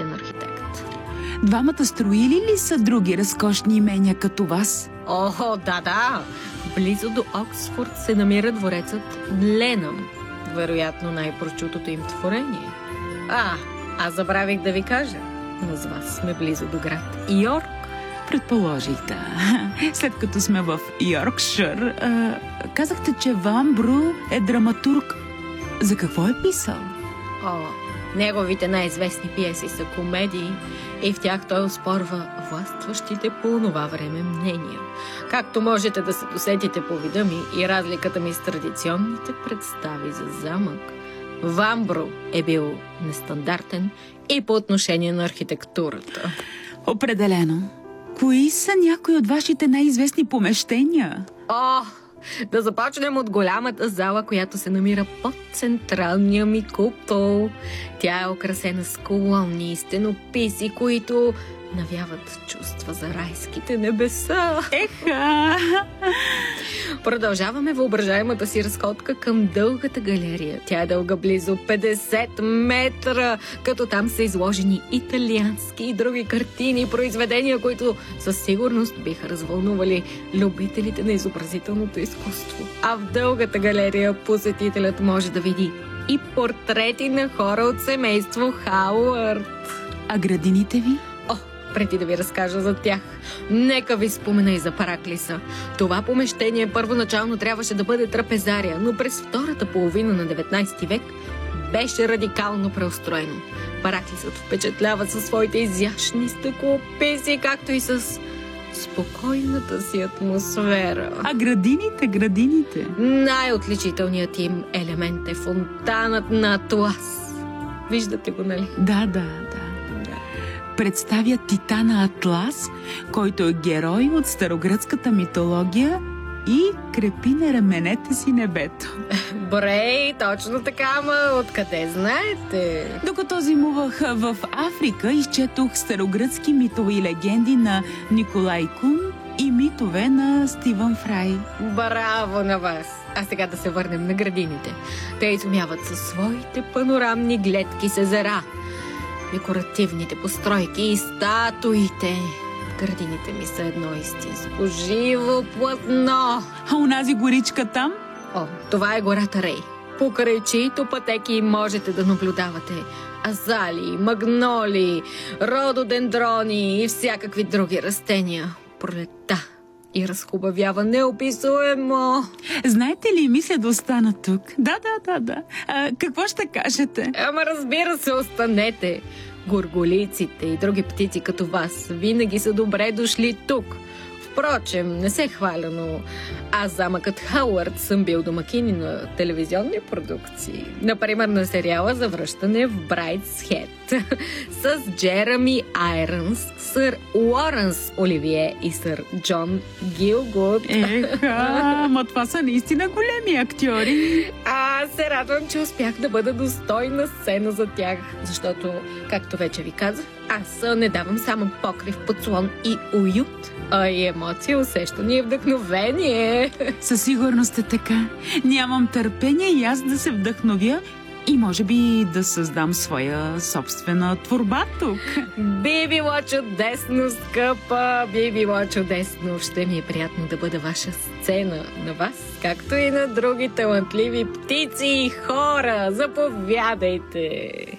популярен архитект. Двамата строили ли са други разкошни имения като вас? О, да. Близо до Оксфорд се намира дворецът Ленъм. Вероятно най-прочутото им творение. Аз забравих да ви кажа. Но с вас сме близо до град Йорк. Предположих, да. След като сме в Йоркшир, казахте, че Вамбро е драматург. За какво е писал? Неговите най-известни пиеси са комедии и в тях той оспорва властващите по онова време мнения. Както можете да се досетите по вида ми и разликата ми с традиционните представи за замък, Вамбро е бил нестандартен и по отношение на архитектурата. Определено. Кои са някои от вашите най-известни помещения? Да започнем от голямата зала, която се намира под централния ми купол. Тя е украсена с колони и стенописи, които навяват чувства за райските небеса. Еха! Продължаваме въображаемата си разходка към дългата галерия. Тя е дълга близо 50 метра, като там са изложени италиански и други картини и произведения, които със сигурност биха развълнували любителите на изобразителното изкуство. А в дългата галерия посетителят може да види и портрети на хора от семейство Хауърд. А градините ви? Преди да ви разкажа за тях, нека ви спомена и за Параклиса. Това помещение първоначално трябваше да бъде трапезария, но през втората половина на 19 век беше радикално преустроено. Параклисът впечатлява със своите изящни стъклописи, както и с спокойната си атмосфера. А градините? Най-отличителният им елемент е фонтанът на Атлас. Виждате го, нали? Да. Представя Титана Атлас, който е герой от старогръцката митология и крепи на раменете си небето. Брей, точно така, ама откъде знаете? Докато зимувах в Африка, изчетох старогръцки митови и легенди на Николай Кун и митове на Стивън Фрай. Браво на вас! А сега да се върнем на градините. Те изумяват със своите панорамни гледки с езера, декоративните постройки и статуите. Градините ми са едно истинско живо платно. А унази горичка там? Това е гората Рей, покрай чиито пътеки можете да наблюдавате азалии, магнолии, рододендрони и всякакви други растения. Пролетта и разхубавява неописуемо. Знаете ли, мисля да остана тук. Да. Какво ще кажете? Ама разбира се, останете. Горголиците и други птици като вас винаги са добре дошли тук. Впрочем, не се хваля, но аз замъкът Хауърд съм бил домакини на телевизионни продукции. Например, на сериала за връщане в Брайтс Хед с Джереми Айронс, сър Лоренс Оливие и сър Джон Гилгуд. Ма това са наистина големи актьори. Се радвам, че успях да бъда достойна сцена за тях, защото, както вече ви казах, аз не давам само покрив, подслон и уют, а и емоции, усещания и вдъхновение. Със сигурност е така. Нямам търпение и аз да се вдъхновя и може би да създам своя собствена творба тук. Би било чудесно, скъпа, би било чудесно. Ще ми е приятно да бъда ваша сцена на вас, както и на други талантливи птици и хора. Заповядайте!